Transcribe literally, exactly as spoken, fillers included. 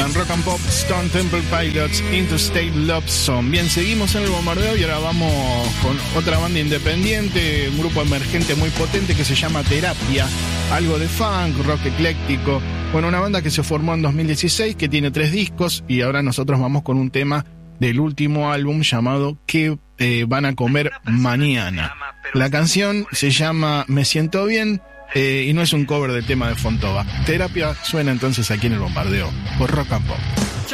suenan Rock and Pop, Stone Temple Pilots, Interstate Love Song. Bien, seguimos en el bombardeo y ahora vamos con otra banda independiente, un grupo emergente muy potente que se llama Terapia. Algo de funk, rock ecléctico. Bueno, una banda que se formó en dos mil dieciséis, que tiene tres discos, y ahora nosotros vamos con un tema del último álbum llamado ¿Qué eh, van a comer mañana? La canción se llama Me siento bien. Eh, y no es un cover del tema de Fontova. Terapia suena entonces aquí en el bombardeo por Rock and Pop.